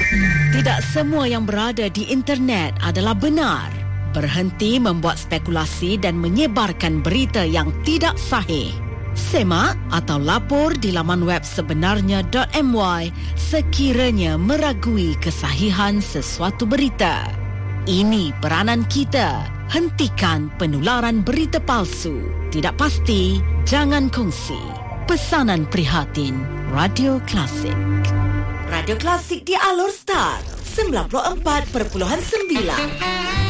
Tidak semua yang berada di internet adalah benar. Berhenti membuat spekulasi dan menyebarkan berita yang tidak sahih. Semak atau lapor di laman web sebenarnya.my sekiranya meragui kesahihan sesuatu berita. Ini peranan kita. Hentikan penularan berita palsu. Tidak pasti, jangan kongsi. Pesanan prihatin Radio Klasik. Radio Klasik di Alor Start 94.9.